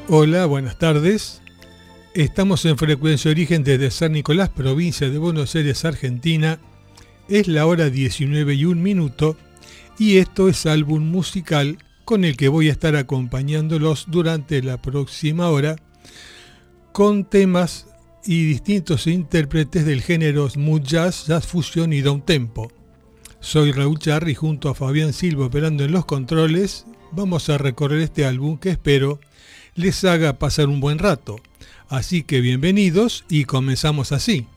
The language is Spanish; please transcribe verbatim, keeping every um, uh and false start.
Hola, buenas tardes. Estamos en Frecuencia Origen desde San Nicolás, provincia de Buenos Aires, Argentina. Es la hora diecinueve y un minuto y esto es Álbum Musical, con el que voy a estar acompañándolos durante la próxima hora con temas y distintos intérpretes del género smooth jazz, jazz fusión y downtempo. Soy Raúl Charri junto a Fabián Silva operando en los controles. Vamos a recorrer este álbum que espero les haga pasar un buen rato. Así que bienvenidos y comenzamos así.